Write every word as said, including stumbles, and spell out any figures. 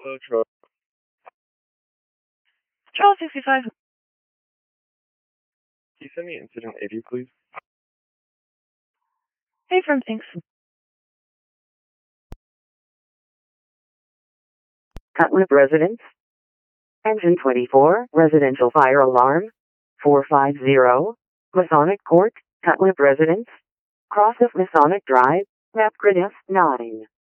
Hello, Troy. Charles sixty-five. Can you send me incident eighty, please? Hey, from thanks. Cutlip Residence. Engine twenty-four, residential fire alarm. four five zero. Masonic Court, Cutlip Residence. Cross of Masonic Drive, map grid F nine.